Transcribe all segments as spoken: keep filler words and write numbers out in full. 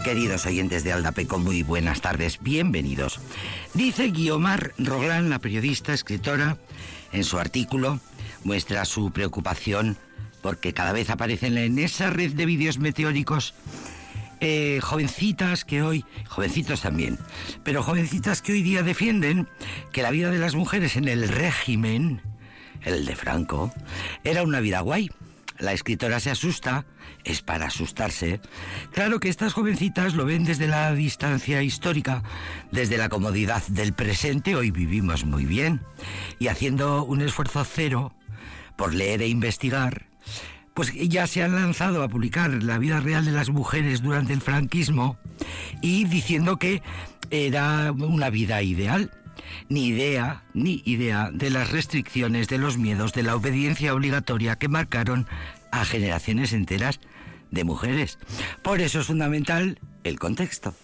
Queridos oyentes de Aldapeco, muy buenas tardes, bienvenidos. Dice Guiomar Roglán, la periodista, escritora, en su artículo, muestra su preocupación porque cada vez aparecen en esa red de vídeos meteóricos eh, jovencitas que hoy, jovencitos también, pero jovencitas que hoy día defienden que la vida de las mujeres en el régimen, el de Franco, era una vida guay. La escritora se asusta, es para asustarse. Claro que estas jovencitas lo ven desde la distancia histórica, desde la comodidad del presente. Hoy vivimos muy bien. Y haciendo un esfuerzo cero por leer e investigar, pues ya se han lanzado a publicar la vida real de las mujeres durante el franquismo y diciendo que era una vida ideal. Ni idea, ni idea de las restricciones, de los miedos, de la obediencia obligatoria que marcaron a generaciones enteras de mujeres. Por eso es fundamental el contexto.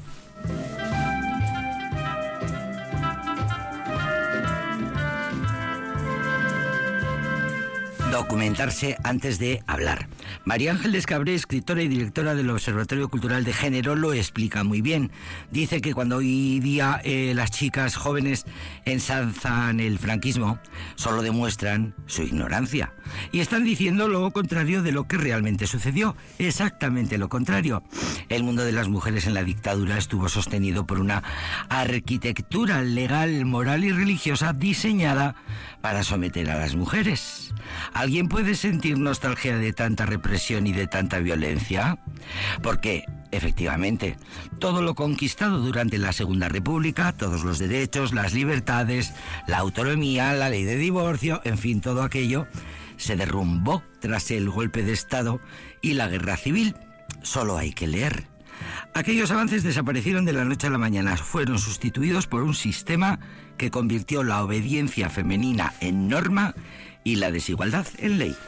Documentarse antes de hablar. María Ángeles Cabré, escritora y directora del Observatorio Cultural de Género, lo explica muy bien. Dice que cuando hoy día eh, las chicas jóvenes ensalzan el franquismo, solo demuestran su ignorancia. Y están diciendo lo contrario de lo que realmente sucedió. Exactamente lo contrario. El mundo de las mujeres en la dictadura estuvo sostenido por una arquitectura legal, moral y religiosa diseñada para someter a las mujeres. ¿Alguien puede sentir nostalgia de tanta represión y de tanta violencia? Porque, efectivamente, todo lo conquistado durante la Segunda República, todos los derechos, las libertades, la autonomía, la ley de divorcio, en fin, todo aquello, se derrumbó tras el golpe de Estado y la guerra civil. Solo hay que leer. Aquellos avances desaparecieron de la noche a la mañana, fueron sustituidos por un sistema que convirtió la obediencia femenina en norma y la desigualdad en ley.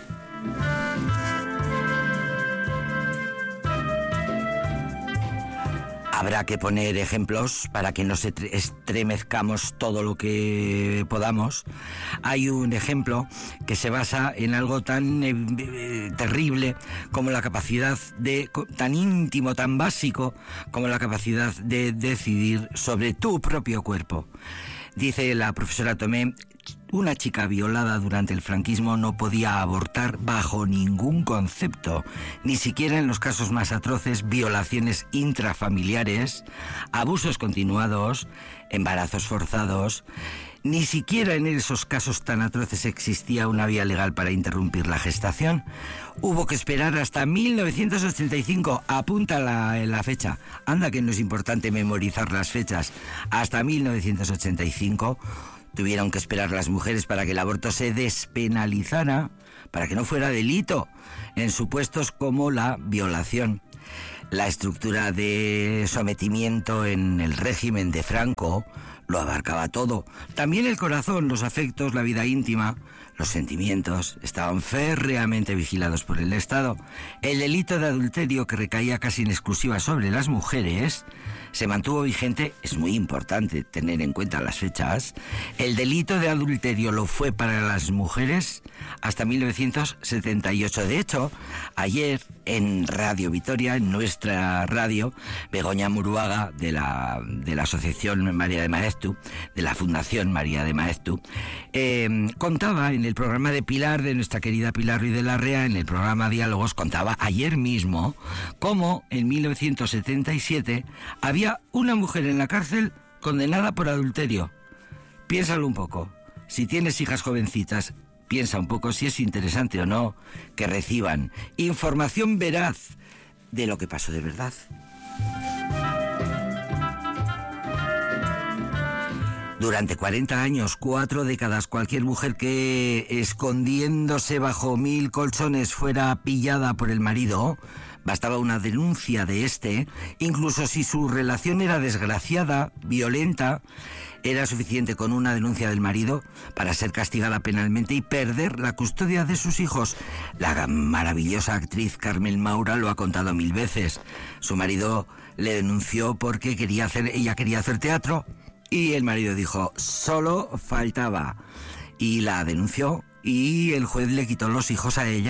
Habrá que poner ejemplos para que nos estremezcamos todo lo que podamos. Hay un ejemplo que se basa en algo tan eh, terrible como la capacidad de, tan íntimo, tan básico, como la capacidad de decidir sobre tu propio cuerpo. Dice la profesora Tomé: una chica violada durante el franquismo no podía abortar bajo ningún concepto, ni siquiera en los casos más atroces, violaciones intrafamiliares, abusos continuados, embarazos forzados. Ni siquiera en esos casos tan atroces existía una vía legal para interrumpir la gestación. Hubo que esperar hasta mil novecientos ochenta y cinco, apunta la, la fecha. Anda que no es importante memorizar las fechas. Hasta mil novecientos ochenta y cinco tuvieron que esperar las mujeres para que el aborto se despenalizara, para que no fuera delito en supuestos como la violación. La estructura de sometimiento en el régimen de Franco lo abarcaba todo. También el corazón, los afectos, la vida íntima, los sentimientos estaban férreamente vigilados por el Estado. El delito de adulterio, que recaía casi en exclusiva sobre las mujeres, se mantuvo vigente. Es muy importante tener en cuenta las fechas. El delito de adulterio lo fue para las mujeres hasta mil novecientos setenta y ocho. De hecho, ayer en Radio Vitoria, en nuestra radio, Begoña Muruaga, de la, de la Asociación María de Maeztu, de la Fundación María de Maeztu, eh, contaba en el programa de Pilar, de nuestra querida Pilar Ruiz de Larrea, en el programa Diálogos, contaba ayer mismo cómo en mil novecientos setenta y siete había una mujer en la cárcel condenada por adulterio. Piénsalo un poco. Si tienes hijas jovencitas, piensa un poco si es interesante o no que reciban información veraz de lo que pasó de verdad. Durante cuarenta años, cuatro décadas, cualquier mujer que, escondiéndose bajo mil colchones, fuera pillada por el marido, bastaba una denuncia de este, incluso si su relación era desgraciada, violenta, era suficiente con una denuncia del marido para ser castigada penalmente y perder la custodia de sus hijos. La maravillosa actriz Carmen Maura lo ha contado mil veces. Su marido le denunció porque quería hacer, ella quería hacer teatro y el marido dijo, solo faltaba. Y la denunció y el juez le quitó los hijos a ella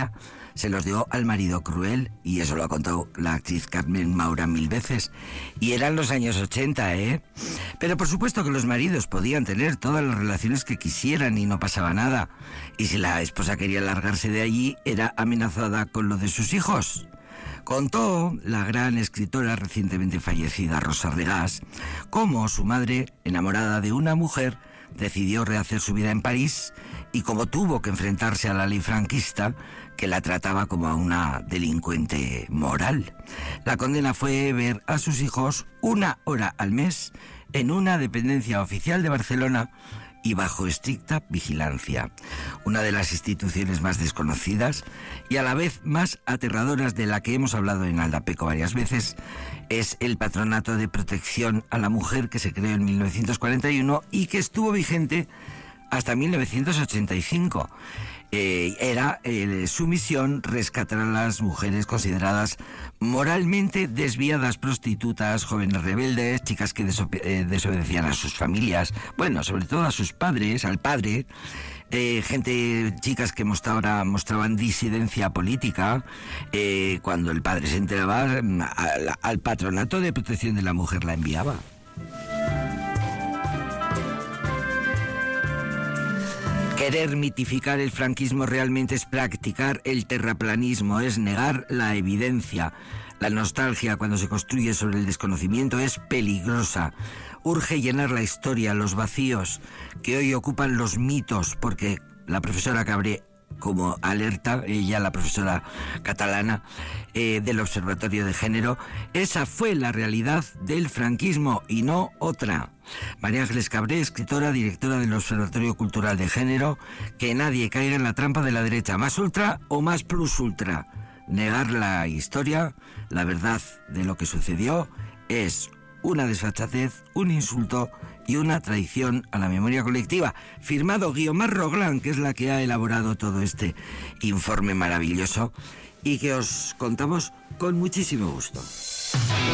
se los dio al marido cruel, y eso lo ha contado la actriz Carmen Maura mil veces. Y eran los años ochenta, ¿eh? Pero por supuesto que los maridos podían tener todas las relaciones que quisieran y no pasaba nada. Y si la esposa quería largarse de allí, era amenazada con lo de sus hijos. Contó la gran escritora recientemente fallecida Rosa Regás cómo su madre, enamorada de una mujer, decidió rehacer su vida en París y cómo tuvo que enfrentarse a la ley franquista que la trataba como a una delincuente moral. La condena fue ver a sus hijos una hora al mes en una dependencia oficial de Barcelona y bajo estricta vigilancia. Una de las instituciones más desconocidas y a la vez más aterradoras de la que hemos hablado en Aldapeco varias veces es el Patronato de Protección a la Mujer, que se creó en mil novecientos cuarenta y uno y que estuvo vigente hasta mil novecientos ochenta y cinco. Eh, era eh, su misión rescatar a las mujeres consideradas moralmente desviadas, prostitutas, jóvenes rebeldes, chicas que deso- eh, desobedecían a sus familias, bueno, sobre todo a sus padres, al padre, eh, gente, chicas que mostraba, mostraban disidencia política. Eh, cuando el padre se enteraba, al, al Patronato de Protección de la Mujer la enviaba. Querer mitificar el franquismo realmente es practicar el terraplanismo, es negar la evidencia. La nostalgia, cuando se construye sobre el desconocimiento, es peligrosa. Urge llenar la historia, los vacíos que hoy ocupan los mitos, porque la profesora Cabré, como alerta, ella, la profesora catalana eh, del Observatorio de Género, esa fue la realidad del franquismo y no otra. María Ángeles Cabré, escritora, directora del Observatorio Cultural de Género, que nadie caiga en la trampa de la derecha, más ultra o más plus ultra. Negar la historia, la verdad de lo que sucedió, es una desfachatez, un insulto y una traición a la memoria colectiva. Firmado Guiomar Roglán, que es la que ha elaborado todo este informe maravilloso y que os contamos con muchísimo gusto.